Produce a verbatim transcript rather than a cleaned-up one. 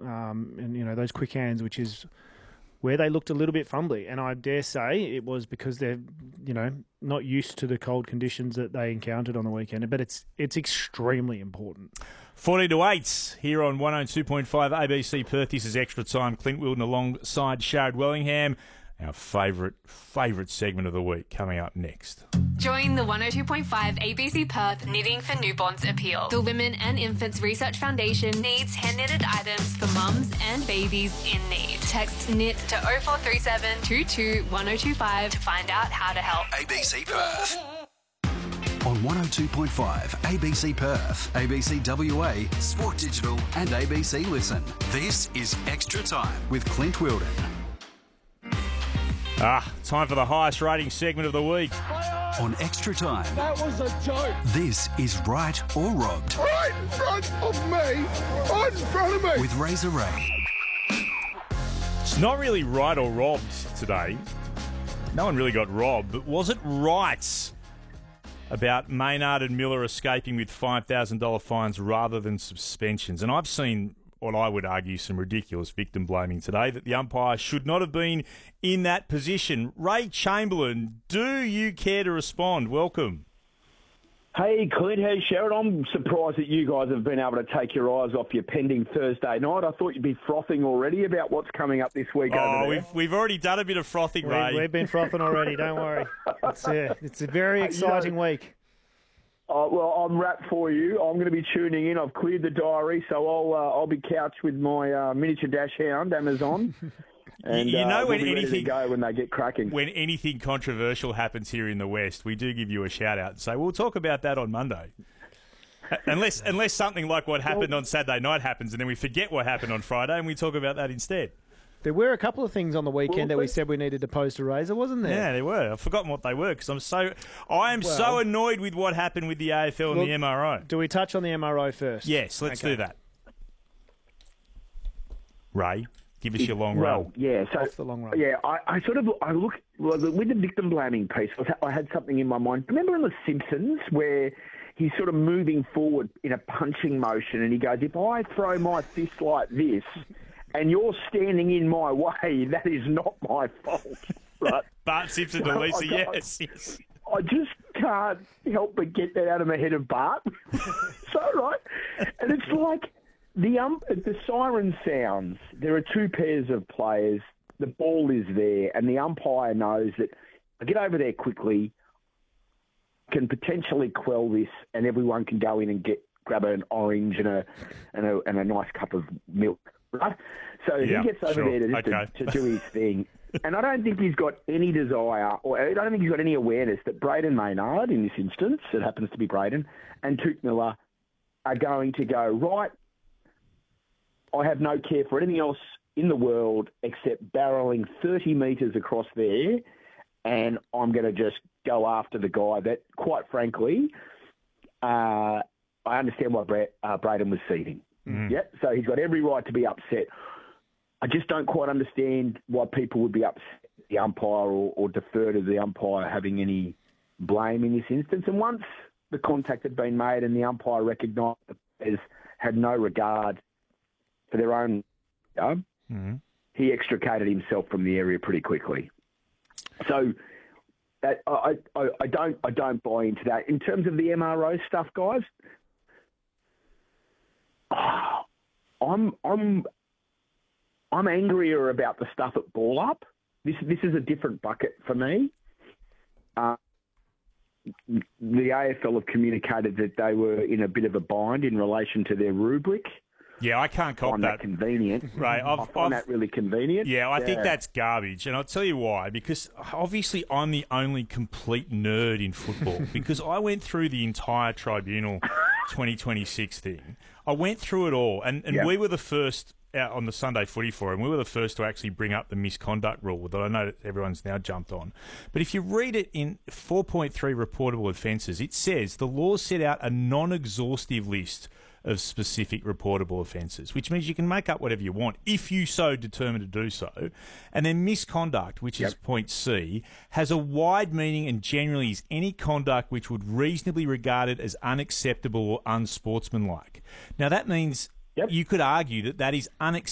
um, and you know those quick hands, which is where they looked a little bit fumbly. And I dare say it was because they're you know not used to the cold conditions that they encountered on the weekend. But it's it's extremely important. Forty to eight here on one oh two point five A B C Perth. This is Extra Time. Clint Wilden alongside Sharad Wellingham. Our favourite, favourite segment of the week coming up next. Join the one oh two point five A B C Perth Knitting for Newborns appeal. The Women and Infants Research Foundation needs hand-knitted items for mums and babies in need. Text KNIT to oh four three seven, two two one oh two five to find out how to help. A B C Perth. On one oh two point five A B C Perth, A B C W A, Sport Digital and A B C Listen. This is Extra Time with Clint Wilden. Ah, time for the highest rating segment of the week. On Extra Time. That was a joke. This is Right or Robbed. Right in front of me. Right in front of me. With Razor Ray. It's not really right or robbed today. No one really got robbed, but was it right about Maynard and Miller escaping with five thousand dollars fines rather than suspensions? And I've seen what I would argue some ridiculous victim blaming today, that the umpire should not have been in that position. Ray Chamberlain, do you care to respond? Welcome. Hey, Clint, hey, Sharad. I'm surprised that you guys have been able to take your eyes off your pending Thursday night. I thought you'd be frothing already about what's coming up this week. Oh, over there. we've we've already done a bit of frothing, We, Ray. we've been frothing already. Don't worry. It's a, it's a very exciting week. Uh, well, I'm wrapped for you. I'm going to be tuning in. I've cleared the diary, so I'll uh, I'll be couched with my uh, miniature dash hound, Amazon. And you know uh, when we'll be ready anything to go when they get cracking. When anything controversial happens here in the West, we do give you a shout out and say we'll talk about that on Monday. unless unless something like what happened on Saturday night happens, and then we forget what happened on Friday and we talk about that instead. There were a couple of things on the weekend Well, that we said we needed to post to Razor, wasn't there? Yeah, they were. I've forgotten what they were because I'm so I am Well- so annoyed with what happened with the A F L and Well, the M R O. Do we touch on the M R O first? Yes, let's Okay. do that. Ray, give us your long Well, run. yeah. So Off the long run. Yeah, I, I sort of I look well, with the victim blaming piece. I was- I had something in my mind. Remember in The Simpsons where he's sort of moving forward in a punching motion, and he goes, "If I throw my fist like this, and you're standing in my way, that is not my fault." Right? Bart Simpson to So Lisa, I got- yes, yes. I just can't help but get that out of my head of Bart. So right, and it's like the um the siren sounds. There are two pairs of players. The ball is there, and the umpire knows that I get over there quickly, can potentially quell this, and everyone can go in and get grab an orange and a and a and a nice cup of milk. Right? So Yeah, he gets over sure. there to, just Okay. to, to do his thing. And I don't think he's got any desire, or I don't think he's got any awareness that Braden Maynard, in this instance, it happens to be Braden, and Toot Miller are going to go, right, I have no care for anything else in the world except barreling thirty metres across there, and I'm going to just go after the guy that, quite frankly, uh, I understand why Bra- uh, Braden was seething. Mm. Yep, so he's got every right to be upset. I just don't quite understand why people would be upset at the umpire or, or defer to the umpire having any blame in this instance. And once the contact had been made and the umpire recognised that the players had no regard for their own, you know, Mm. he extricated himself from the area pretty quickly. So that, I, I, I don't I don't buy into that. In terms of the M R O stuff, guys, oh, I'm I'm I'm angrier about the stuff at Ball Up. This this is a different bucket for me. Uh, the A F L have communicated that they were in a bit of a bind in relation to their rubric. Yeah, I can't I cop find that. that convenient. Right, I've, I find I've- that really convenient. Yeah, I think that's garbage, and I'll tell you why. Because obviously I'm the only complete nerd in football. Because I went through the entire tribunal twenty twenty-six thing. I went through it all, and, and Yep. we were the first out on the Sunday Footy Forum. We were the first to actually bring up the misconduct rule that I know that everyone's now jumped on. But if you read it in four point three reportable offences, it says the laws set out a non-exhaustive list of specific reportable offences, which means you can make up whatever you want if you so determine to do so. And then misconduct, which is Yep. point C, has a wide meaning and generally is any conduct which would reasonably regarded as unacceptable or unsportsmanlike. Now that means Yep. you could argue that that is unacceptable